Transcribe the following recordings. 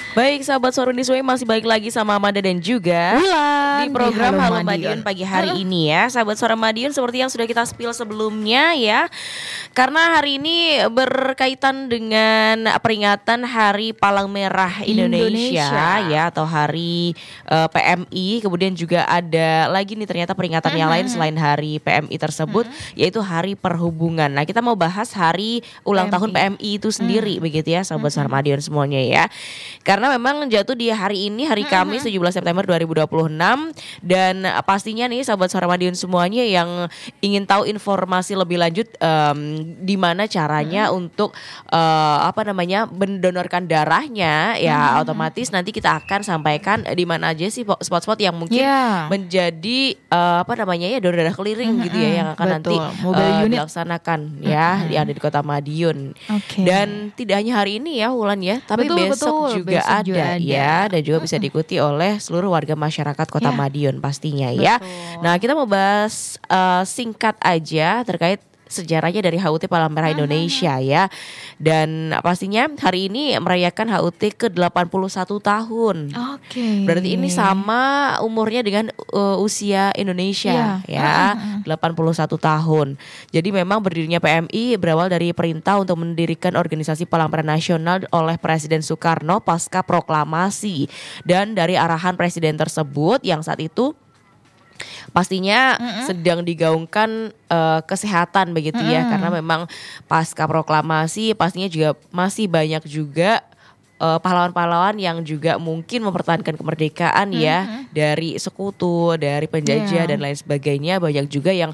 Baik, sahabat Suara Nisway, masih balik lagi sama Amanda dan juga Wulan di program di Halo Madiun pagi hari ini ya. Sahabat Suara Madiun, seperti yang sudah kita spill sebelumnya ya. Karena hari ini berkaitan dengan peringatan Hari Palang Merah Indonesia ya, atau Hari PMI. Kemudian juga ada lagi nih ternyata peringatan yang lain selain Hari PMI tersebut, yaitu Hari Perhubungan. Nah, kita mau bahas hari ulang tahun PMI itu sendiri begitu ya, sahabat Suara Madiun semuanya ya. Karena memang jatuh di hari ini, hari Kamis 17 September 2026. Dan pastinya nih sahabat Suara Madiun semuanya yang ingin tahu informasi lebih lanjut di mana caranya untuk mendonorkan darahnya ya, otomatis nanti kita akan sampaikan di mana aja sih spot-spot yang mungkin menjadi donor darah keliling gitu ya, yang akan nanti dilaksanakan ya yang ada di Kota Madiun. Dan tidak hanya hari ini ya Wulan ya, tapi besok juga ada ya, dan juga bisa diikuti oleh seluruh warga masyarakat Kota Madiun pastinya ya. Nah, kita mau bahas singkat aja terkait sejarahnya dari HUT Palang Merah Indonesia ya. Dan pastinya hari ini merayakan HUT ke-81 tahun. Berarti ini sama umurnya dengan usia Indonesia ya, 81 tahun. Jadi memang berdirinya PMI berawal dari perintah untuk mendirikan organisasi Palang Merah Nasional oleh Presiden Soekarno pasca proklamasi. Dan dari arahan presiden tersebut yang saat itu pastinya sedang digaungkan kesehatan begitu ya, karena memang pasca proklamasi pastinya juga masih banyak juga pahlawan-pahlawan yang juga mungkin mempertahankan kemerdekaan ya, dari sekutu, dari penjajah dan lain sebagainya. Banyak juga yang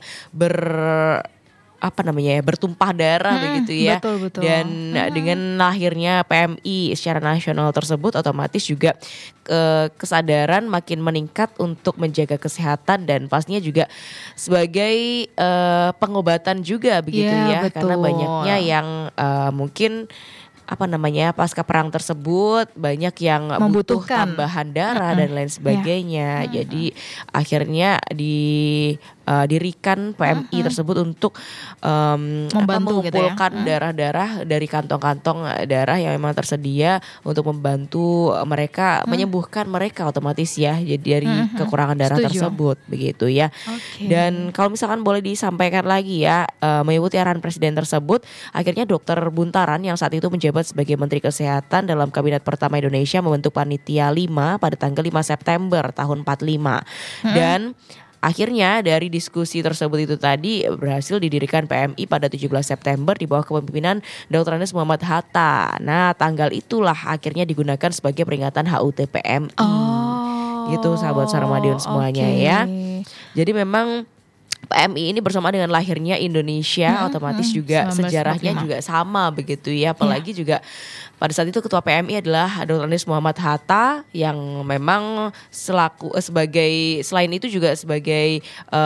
bertumpah darah begitu ya. Betul. Dan dengan lahirnya PMI secara nasional tersebut, otomatis juga kesadaran makin meningkat untuk menjaga kesehatan, dan pastinya juga sebagai pengobatan juga begitu ya. Karena banyaknya yang mungkin pasca perang tersebut banyak yang butuh tambahan darah dan lain sebagainya. Jadi akhirnya didirikan PMI tersebut untuk mengumpulkan darah-darah dari kantong-kantong darah yang memang tersedia untuk membantu mereka, menyembuhkan mereka otomatis ya, jadi dari kekurangan darah tersebut begitu ya. Dan kalau misalkan boleh disampaikan lagi ya, mengikuti arahan presiden tersebut, akhirnya Dokter Buntaran yang saat itu menjabat sebagai Menteri Kesehatan dalam Kabinet pertama Indonesia membentuk Panitia 5 pada tanggal 5 September tahun 45. Dan akhirnya dari diskusi tersebut itu tadi berhasil didirikan PMI pada 17 September di bawah kepemimpinan Dr. Andes Muhammad Hatta. Nah, tanggal itulah akhirnya digunakan sebagai peringatan HUT PMI. Gitu sahabat Suara Madiun semuanya ya. Jadi memang PMI ini bersama dengan lahirnya Indonesia, otomatis juga sejarahnya juga sama begitu ya. Apalagi juga pada saat itu ketua PMI adalah Dr. Andes Muhammad Hatta, yang memang selain itu juga sebagai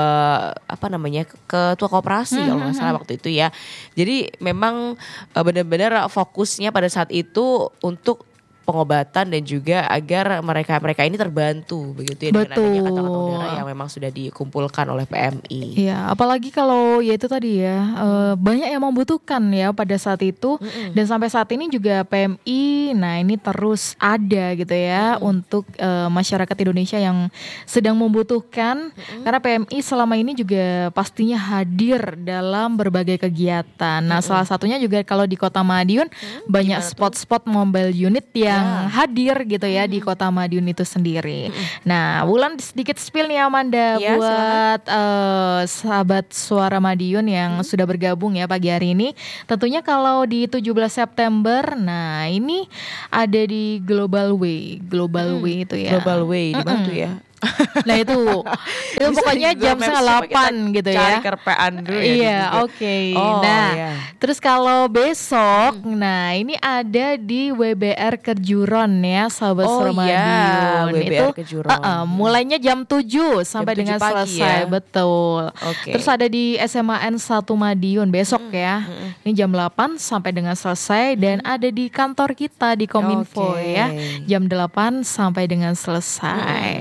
ketua koperasi kalau nggak salah waktu itu ya. Jadi memang benar-benar fokusnya pada saat itu untuk pengobatan dan juga agar mereka ini terbantu begitu ya, dengan adanya kantong darah yang memang sudah dikumpulkan oleh PMI. Iya, apalagi kalau ya itu tadi ya, banyak yang membutuhkan ya pada saat itu. Dan sampai saat ini juga PMI, nah ini terus ada gitu ya untuk masyarakat Indonesia yang sedang membutuhkan. Karena PMI selama ini juga pastinya hadir dalam berbagai kegiatan. Nah, salah satunya juga kalau di Kota Madiun banyak spot-spot mobile unit yang hadir gitu ya di Kota Madiun itu sendiri. Nah, Wulan sedikit spill nih Amanda buat sahabat Suara Madiun yang sudah bergabung ya pagi hari ini. Tentunya kalau di 17 September, nah ini ada di Global Way itu ya. Global Way di mana tuh ya? Nah itu pokoknya jam 8 gitu ya. Cari kerpean dulu ya. Iya, terus kalau besok, nah ini ada di WBR Kejuron ya, sahabat Suara Madiun. WBR Kejuron. Mulainya jam 7 sampai jam 7 dengan selesai, ya? betul. Terus ada di SMAN 1 Madiun besok ya. Ini jam 8 sampai dengan selesai, dan ada di kantor kita di Kominfo ya, jam 8 sampai dengan selesai. Nah,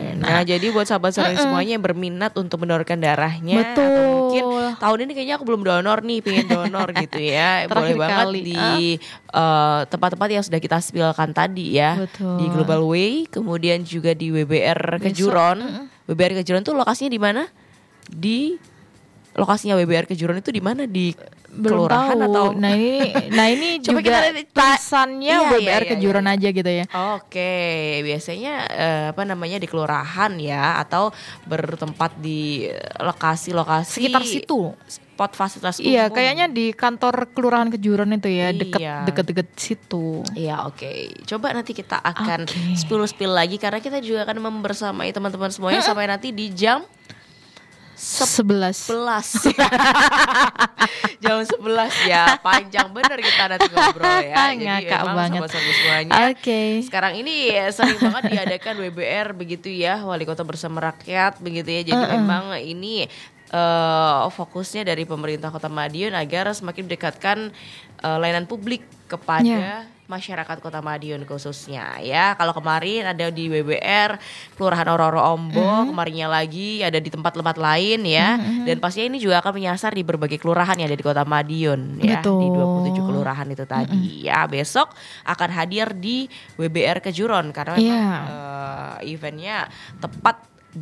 Jadi buat sahabat semuanya yang berminat untuk mendonorkan darahnya, betul, atau mungkin tahun ini kayaknya aku belum donor nih, pengen donor gitu ya, boleh banget di tempat-tempat yang sudah kita spillkan tadi ya. Betul. Di Global Way, kemudian juga di WBR Kejuron. WBR Kejuron tuh lokasinya di mana? Lokasinya WBR Kejuron itu di mana? Di kelurahan atau? Nah ini juga tulisannya WBR Kejuron aja gitu ya. Oke, biasanya di kelurahan ya, atau bertempat di lokasi-lokasi sekitar situ. Spot fasilitas umum. Iya, kayaknya di kantor kelurahan Kejuron itu ya, deket-deket situ. Iya, oke. Coba nanti kita akan spill lagi karena kita juga akan membersamai teman-teman semuanya sampai nanti di jam 11 jam 11 ya, panjang bener kita nanti ngobrol ya. Jadi ngakak banget semuanya. Sekarang ini sering banget diadakan WBR begitu ya, Wali Kota Bersama Rakyat begitu ya. Jadi memang ini fokusnya dari pemerintah Kota Madiun agar semakin mendekatkan layanan publik kepada masyarakat Kota Madiun khususnya ya. Kalau kemarin ada di WBR Kelurahan Ororo Ombo, kemarinnya lagi ada di tempat-tempat lain ya. Dan pastinya ini juga akan menyasar di berbagai kelurahan yang ada di Kota Madiun ya. Betul. Di 27 kelurahan itu tadi ya. Besok akan hadir di WBR Kejuron karena memang eventnya tepat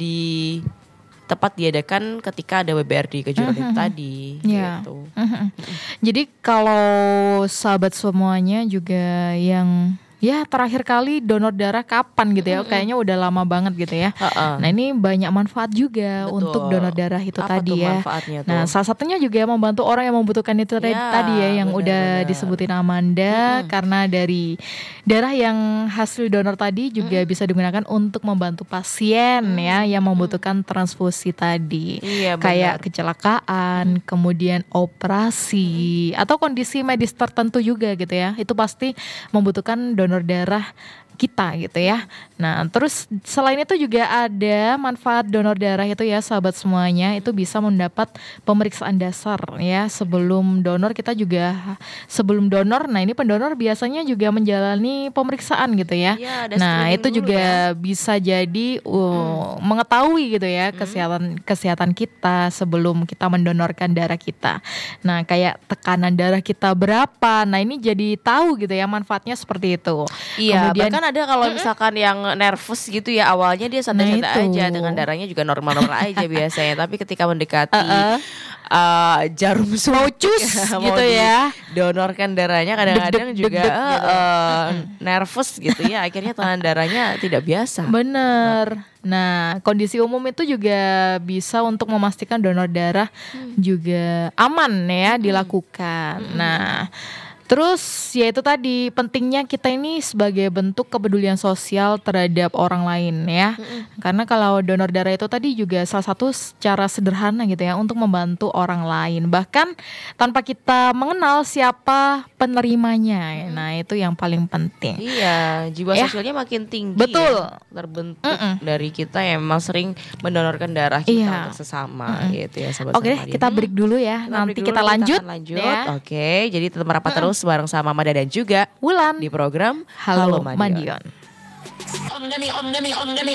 diadakan ketika ada WBR di Kejuron itu tadi gitu. Jadi kalau sahabat semuanya juga yang terakhir kali donor darah kapan gitu ya, kayaknya udah lama banget gitu ya. Nah ini banyak manfaat juga untuk donor darah itu tadi ya. Nah salah satunya juga membantu orang yang membutuhkan itu tadi ya, yang udah disebutin Amanda, karena dari darah yang hasil donor tadi juga bisa digunakan untuk membantu pasien ya yang membutuhkan transfusi tadi. Kayak kecelakaan, kemudian operasi atau kondisi medis tertentu juga gitu ya. Itu pasti membutuhkan donor darah kita gitu ya. Nah terus selain itu juga ada manfaat donor darah itu ya sahabat semuanya, itu bisa mendapat pemeriksaan dasar ya sebelum donor. Kita juga sebelum donor, nah ini pendonor biasanya juga menjalani pemeriksaan gitu ya. Nah itu juga bisa jadi mengetahui gitu ya kesehatan kita sebelum kita mendonorkan darah kita. Nah kayak tekanan darah kita berapa, nah ini jadi tahu gitu ya manfaatnya seperti itu. Kemudian bahkan ada kalau misalkan yang nervous gitu ya, awalnya dia santai-santai aja dengan darahnya juga normal-normal aja biasanya, tapi ketika mendekati jarum suntik gitu ya, donorkan darahnya kadang-kadang juga nervous gitu ya, akhirnya tekanan darahnya tidak biasa. Bener. Nah kondisi umum itu juga bisa untuk memastikan donor darah juga aman ya dilakukan. Nah terus ya itu tadi pentingnya kita ini sebagai bentuk kepedulian sosial terhadap orang lain ya. Karena kalau donor darah itu tadi juga salah satu cara sederhana gitu ya untuk membantu orang lain. Bahkan tanpa kita mengenal siapa penerimanya. Nah itu yang paling penting. Iya, jiwa sosialnya makin tinggi. Betul. Ya, terbentuk dari kita yang memang sering mendonorkan darah kita untuk sesama gitu ya sahabat. Oke deh, kita break dulu ya. Nanti kita lanjut. Ya. Oke, jadi tetap merapat terus bareng sama Mada dan juga Wulan di program Halo Madiun.